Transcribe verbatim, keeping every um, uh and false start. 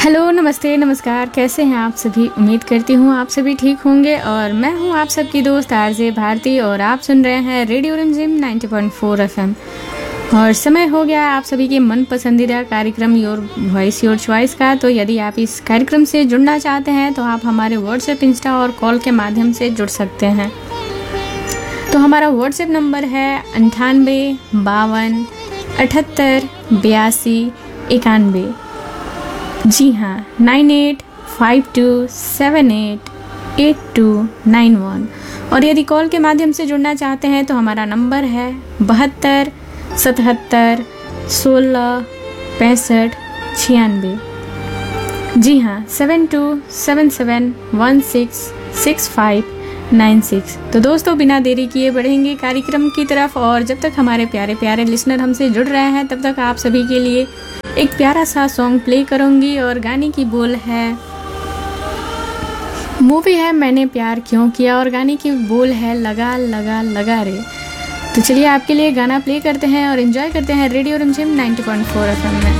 Hello, नमस्ते, नमस्कार। कैसे हैं आप सभी? उम्मीद करती हूँ आप सभी ठीक होंगे। और मैं हूँ आप सबकी दोस्त आरजे भारती और आप सुन रहे हैं रेडियो रिमझिम नाइंटी पॉइंट फोर एफएम। और समय हो गया आप सभी के मन पसंदीदा कार्यक्रम योर वॉइस योर चॉइस का। तो यदि आप इस कार्यक्रम से जुड़ना चाहते हैं तो आप हमारे व्हाट्सएप, इंस्टा और कॉल के माध्यम से जुड़ सकते हैं। तो हमारा व्हाट्सएप नंबर है अंठानवे बावन अठहत्तर बयासी इक्यानवे। जी हाँ, nine at five two seven at at two nine वन। और यदि कॉल के माध्यम से जुड़ना चाहते हैं तो हमारा नंबर है बहत्तर सतहत्तर सोलह पैंसठ छियानवे। जी हाँ, सेवन टू सेवन सेवन वन six six five nine six. तो दोस्तों, बिना देरी किए बढ़ेंगे कार्यक्रम की तरफ। और जब तक हमारे प्यारे प्यारे लिसनर हमसे जुड़ रहे हैं तब तक आप सभी के लिए एक प्यारा सा सॉन्ग प्ले करूंगी। और गाने की बोल है, मूवी है मैंने प्यार क्यों किया, और गाने की बोल है लगा लगा लगा रे। तो चलिए आपके लिए गाना प्ले करते हैं और एंजॉय करते हैं रेडियो रिमझिम नाइंटी पॉइंट फोर एफएम में।